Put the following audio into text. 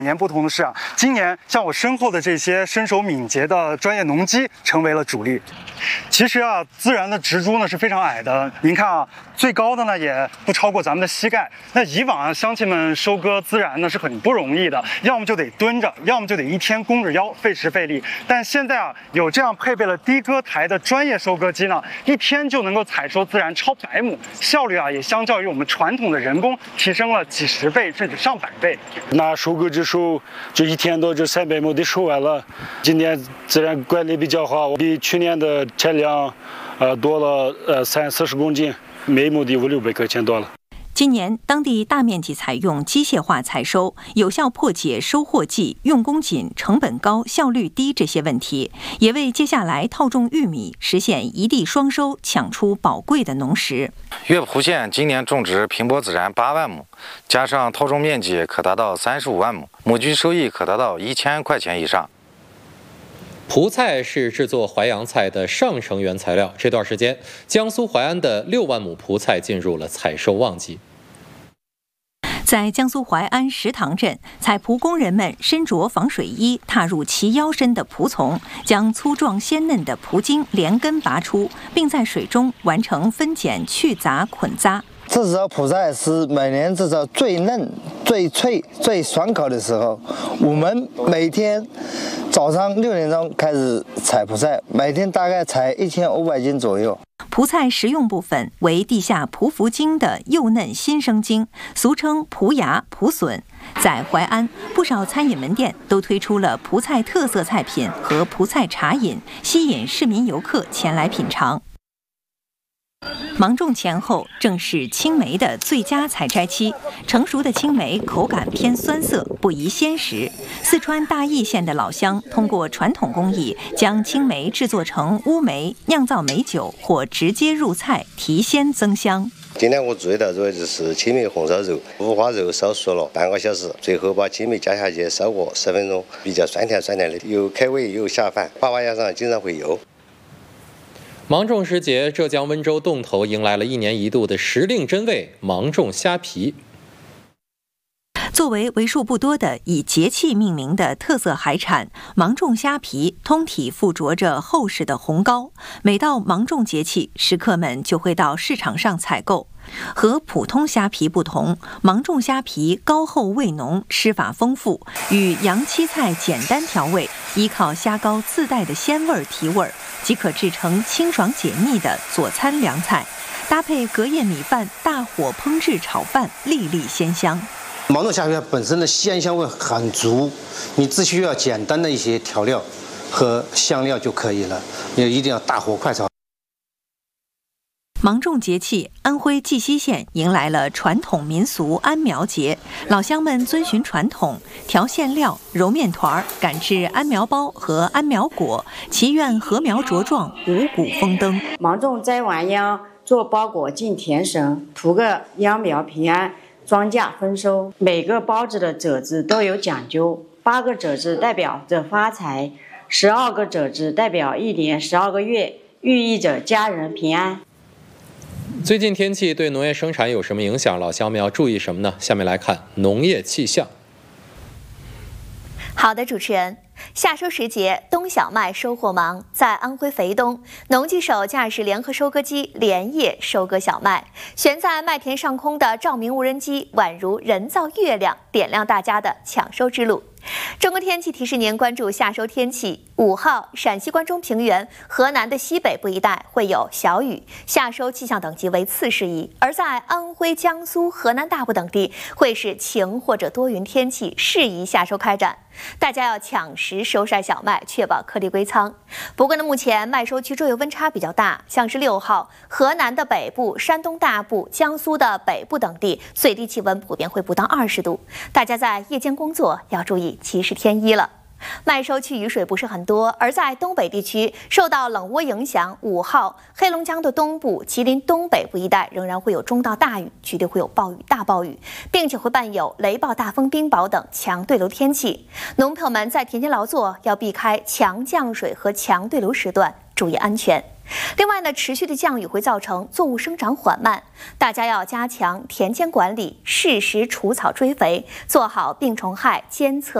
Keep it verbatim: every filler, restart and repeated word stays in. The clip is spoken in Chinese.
年不同的是啊，今年像我身后的这些身手敏捷的专业农机成为了主力。其实啊，自然的植株呢是非常矮的，您看啊，最高的呢也不超过咱们的膝盖。那以往啊，乡亲们收割孜然呢是很不容易的，要么就得蹲着，要么就得一天弓着腰，费时费力。但现在啊，有这样配备了低割台的专业收割机呢，一天就能够采收孜然超百亩，效率啊也相较于我们传统的人工提升了几十倍甚至上百倍。 那收割之手就一天都就三百亩的收完了。今年自然管理比较好，比去年的产量呃多了呃三四十公斤，每亩的五六百克钱多了。 今年当地大面积采用机械化采收，有效破解收获季、用工紧、成本高、效率低这些问题，也为接下来套种玉米实现一地双收抢出宝贵的农时。 乐浦县今年种植平播孜然八万亩，加上套种面积可达到三十五万亩，亩均收益可达到一千块钱以上。 蒲菜是制作淮扬菜的上乘原材料。这段时间，江苏淮安的六万亩蒲菜进入了采收旺季。 在江苏淮安石塘镇，采蒲工人们身着防水衣，踏入齐腰深的蒲丛，将粗壮鲜嫩的蒲茎连根拔出，并在水中完成分拣、去杂、捆扎。 这时候蒲菜是每年这时候最嫩、最脆、最爽口的时候。我们每天早上六点钟开始采蒲菜，每天大概采一千五百斤左右。 蒲菜食用部分为地下匍匐茎的幼嫩新生茎，俗称蒲芽、蒲笋。在淮安，不少餐饮门店都推出了蒲菜特色菜品和蒲菜茶饮，吸引市民游客前来品尝。芒种前后正是青梅的最佳采摘期，成熟的青梅口感偏酸涩，不宜鲜食。四川大邑县的老乡通过传统工艺，将青梅制作成乌梅，酿造梅酒，或直接入菜，提鲜增香。 今天我最大做的就是青梅红烧肉，五花肉烧熟了半个小时，最后把青梅加下去烧过十分钟，比较酸甜酸甜的，又开胃又下饭，爸爸牙上经常会有。 芒种时节，浙江温州洞头迎来了一年一度的时令珍味——芒种虾皮。 作为为数不多的以节气命名的特色海产，芒种虾皮通体附着着厚实的红膏。每到芒种节气，食客们就会到市场上采购。和普通虾皮不同，芒种虾皮膏厚味浓，吃法丰富，与洋七菜简单调味，依靠虾膏自带的鲜味提味，即可制成清爽解腻的佐餐凉菜。搭配隔夜米饭，大火烹制炒饭，粒粒鲜香。 芒种虾皮本身的鲜香味很足，你只需要简单的一些调料和香料就可以了，也一定要大火快炒。 芒种节气，安徽绩溪县迎来了传统民俗安苗节。老乡们遵循传统，调馅料、揉面团、擀制安苗包和安苗果，祈愿禾苗茁壮，五谷丰登。 芒种摘完秧，做包裹敬田神，图个秧苗平安，庄稼丰收。每个包子的褶子都有讲究，八个褶子代表着发财，十二个褶子代表一年十二个月，寓意着家人平安。 最近天气对农业生产有什么影响？老乡们要注意什么呢？下面来看农业气象。 好的，主持人。夏收时节，冬小麦收获忙。在安徽肥东，农技手驾驶联合收割机连夜收割小麦。悬在麦田上空的照明无人机，宛如人造月亮，点亮大家的抢收之路。中国天气提示您关注夏收天气。五号，陕西关中平原、河南的西北部一带会有小雨，夏收气象等级为次适宜；而在安徽、江苏、河南大部等地会是晴或者多云天气，适宜夏收开展。大家要抢时收晒小麦，确保颗粒归仓。不过呢，目前麦收区昼夜温差比较大，像是六号，河南的北部、山东大部、江苏的北部等地最低气温普遍会不到二十度，大家在夜间工作要注意及时添衣了。麦收区雨水不是很多，而在东北地区受到冷涡影响，五号黑龙江的东部、吉林东北部一带仍然会有中到大雨，局地会有暴雨、大暴雨，并且会伴有雷暴、大风、冰雹等强对流天气。农朋友们在田间劳作要避开强降水和强对流时段，注意安全。 另外呢，持续的降雨会造成作物生长缓慢，大家要加强田间管理，适时除草追肥，做好病虫害监测。